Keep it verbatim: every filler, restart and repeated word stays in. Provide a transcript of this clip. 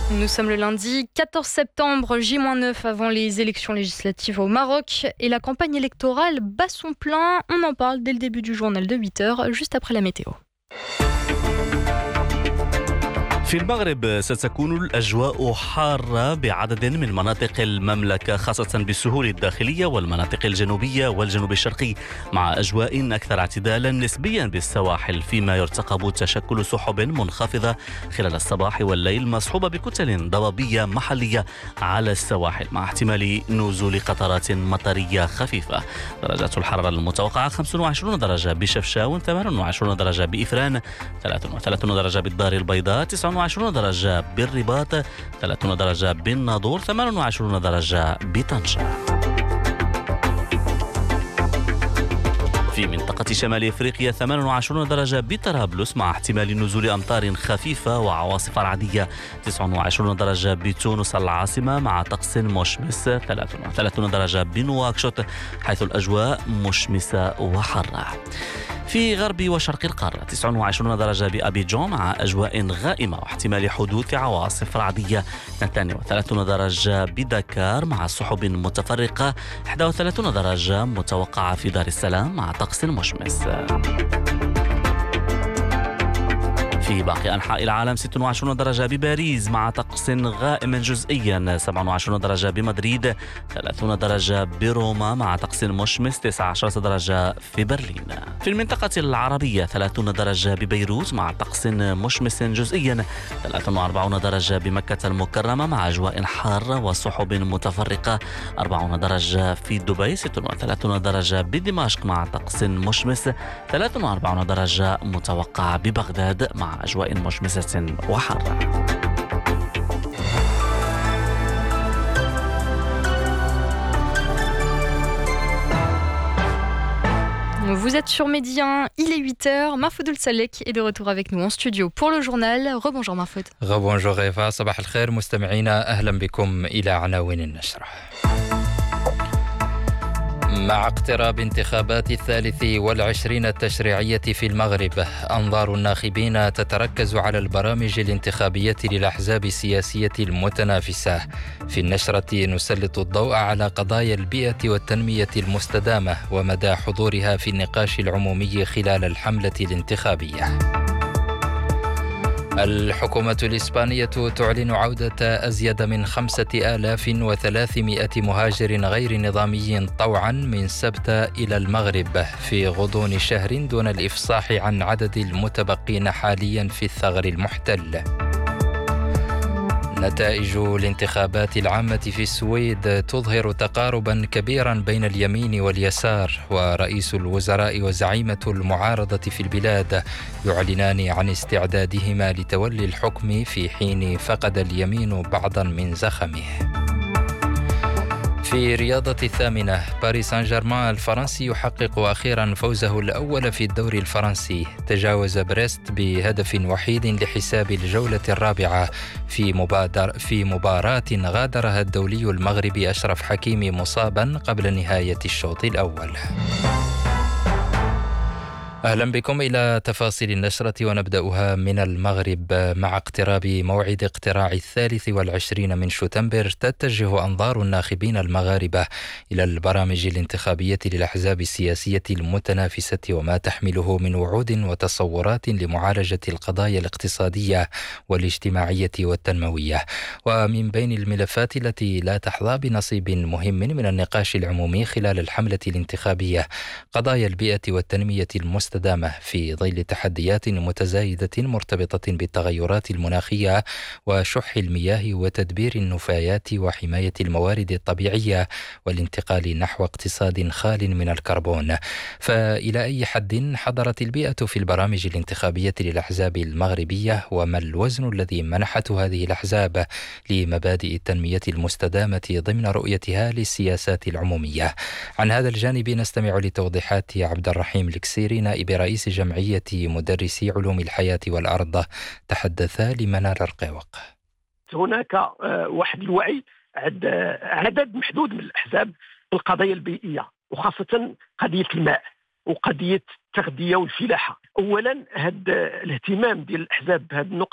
Nous sommes le lundi quatorze septembre, J neuf avant les élections législatives au Maroc et la campagne électorale bat son plein. On en parle dès le début du journal de huit heures, juste après la météo. في المغرب ستكون الأجواء حارة بعدد من مناطق المملكة، خاصة بالسهول الداخلية والمناطق الجنوبية والجنوب الشرقي، مع أجواء أكثر اعتدالا نسبيا بالسواحل، فيما يرتقب تشكل سحب منخفضة خلال الصباح والليل مصحوبة بكتل ضبابية محلية على السواحل، مع احتمال نزول قطرات مطرية خفيفة. درجات الحرارة المتوقعة خمسة وعشرين درجة بشفشاون، ثمانية وعشرين درجة بإفران، ثلاثة وثلاثين درجة بالدار البيضاء، تسعة وعشرين درجة بالرباط، ثلاثين درجة بالناظور، ثمانية وعشرين درجة بطنجة. في منطقة شمال إفريقيا ثمانية وعشرين درجة بطرابلس، مع احتمال نزول أمطار خفيفة وعواصف رعدية، تسعة وعشرين درجة بتونس العاصمة مع طقس مشمس، ثلاثة وثلاثين درجة بنواكشوط حيث الأجواء مشمسة وحارة. في غرب وشرق القارة تسعة وعشرين درجة بأبيجان مع أجواء غائمة واحتمال حدوث عواصف رعدية، اثنين وثلاثين درجة بدكار مع سحب متفرقة، واحد وثلاثين درجة متوقعة في دار السلام مع طقس مشمس. في باقي أنحاء العالم ستة وعشرين درجة بباريس مع طقس غائم جزئيا، سبعة وعشرين درجة بمدريد، ثلاثين درجة بروما مع طقس مشمس، تسعة عشر درجة في برلين. في المنطقة العربية ثلاثين درجة ببيروت مع طقس مشمس جزئيا، ثلاثة وأربعين درجة بمكة المكرمة مع أجواء حارة وسحب متفرقة، أربعين درجة في دبي، ستة وثلاثين درجة بدمشق مع طقس مشمس، ثلاثة وأربعين درجة متوقعة ببغداد مع أجواء مشمسة وحارة. Vous êtes sur Midi un, il est huit heures. Mahfoud Salek est de retour avec nous en studio pour le journal. Rebonjour Mahfoud. Rebonjour Eva, صباح الخير مستمعينا، أهلا بكم إلى عناوين النشرة. مع اقتراب انتخابات الثالث والعشرين التشريعية في المغرب، أنظار الناخبين تتركز على البرامج الانتخابية للأحزاب السياسية المتنافسة. في النشرة نسلط الضوء على قضايا البيئة والتنمية المستدامة ومدى حضورها في النقاش العمومي خلال الحملة الانتخابية. الحكومة الإسبانية تعلن عودة أزيد من خمسة آلاف وثلاثمائة مهاجر غير نظامي طوعا من سبت إلى المغرب في غضون شهر دون الإفصاح عن عدد المتبقين حاليا في الثغر المحتل. نتائج الانتخابات العامة في السويد تظهر تقاربا كبيرا بين اليمين واليسار، ورئيس الوزراء وزعيمة المعارضة في البلاد يعلنان عن استعدادهما لتولي الحكم في حين فقد اليمين بعضا من زخمه. في رياضة الثامنة، باريس سان جيرمان الفرنسي يحقق أخيرا فوزه الأول في الدوري الفرنسي، تجاوز بريست بهدف وحيد لحساب الجولة الرابعة في مبادر في مباراة غادرها الدولي المغربي أشرف حكيمي مصابا قبل نهاية الشوط الأول. أهلا بكم إلى تفاصيل النشرة، ونبدأها من المغرب. مع اقتراب موعد اقتراع الثالث والعشرين من شتنبر، تتجه أنظار الناخبين المغاربة إلى البرامج الانتخابية للأحزاب السياسية المتنافسة وما تحمله من وعود وتصورات لمعالجة القضايا الاقتصادية والاجتماعية والتنموية. ومن بين الملفات التي لا تحظى بنصيب مهم من النقاش العمومي خلال الحملة الانتخابية قضايا البيئة والتنمية المستدامة في ظل تحديات متزايدة مرتبطة بالتغيرات المناخية وشح المياه وتدبير النفايات وحماية الموارد الطبيعية والانتقال نحو اقتصاد خال من الكربون. فإلى أي حد حضرت البيئة في البرامج الانتخابية للأحزاب المغربية، وما الوزن الذي منحته هذه الأحزاب لمبادئ التنمية المستدامة ضمن رؤيتها للسياسات العمومية؟ عن هذا الجانب نستمع لتوضيحات عبد الرحيم الكسيري نائب برئيس جمعية مدرسي علوم الحياة والأرض، تحدث لمنار الرقيوق. هناك واحد الوعي عند عدد محدود من الأحزاب بالقضايا البيئية، وخاصة قضية الماء وقضية التغذية والفلاحة. أولا هذا الاهتمام ديال الأحزاب بهذه النقط